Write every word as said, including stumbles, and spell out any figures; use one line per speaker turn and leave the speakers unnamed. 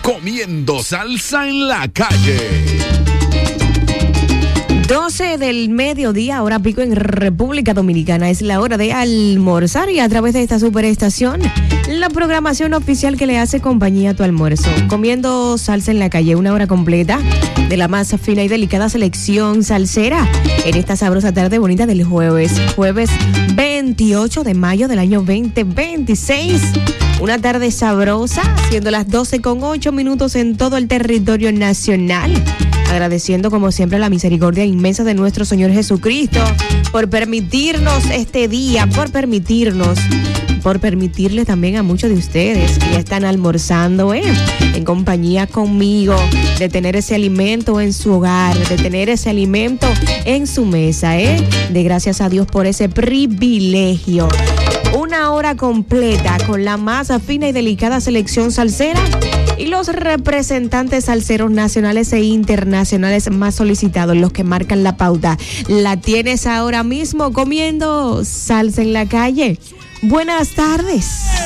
comiendo salsa en la calle.
doce del mediodía, hora pico en República Dominicana. Es la hora de almorzar y a través de esta superestación, la programación oficial que le hace compañía a tu almuerzo. Comiendo salsa en la calle, una hora completa de la más fina y delicada selección salsera en esta sabrosa tarde bonita del jueves. Jueves veintiocho de mayo del año veinte veintiséis. Una tarde sabrosa, siendo las doce con ocho minutos en todo el territorio nacional. Agradeciendo como siempre la misericordia inmensa de nuestro Señor Jesucristo por permitirnos este día, por permitirnos, por permitirle también a muchos de ustedes que ya están almorzando, ¿eh? En compañía conmigo, de tener ese alimento en su hogar, de tener ese alimento en su mesa, ¿eh? De gracias a Dios por ese privilegio. Una hora completa con la más fina y delicada selección salsera y los representantes salseros nacionales e internacionales más solicitados, los que marcan la pauta. La tienes ahora mismo comiendo salsa en la calle. Buenas tardes.